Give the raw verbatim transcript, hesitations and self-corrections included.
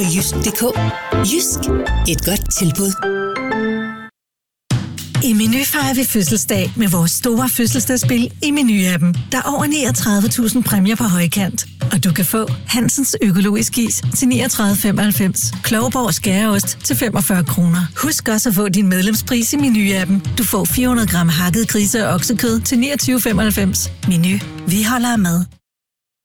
Jysk punktum d k. Jysk. Et godt tilbud. I Meny fejrer vi fødselsdag med vores store fødselsdagsspil i Meny-appen. Der er over niogtredive tusind præmier på højkant. Og du kan få Hansens økologisk is til niogtredive femoghalvfems, Klovborg skæreost til femogfyrre kroner. Husk også at få din medlemspris i Meny-appen. Du får fire hundrede gram hakket grise- og oksekød til niogtyve femoghalvfems. Meny. Vi holder med.